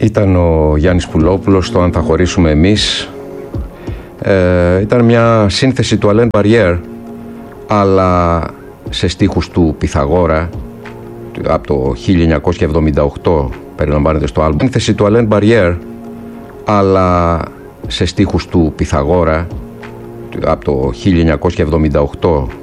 Ήταν ο Γιάννης Πουλόπουλος στο «Αν θα χωρίσουμε εμείς». Ήταν μια σύνθεση του Alain Barrière, αλλά σε στίχους του Πυθαγόρα, από το 1978 περιλαμβάνεται στο άλμπομ. Σύνθεση του Alain Barrière, αλλά σε στίχους του Πυθαγόρα, από το 1978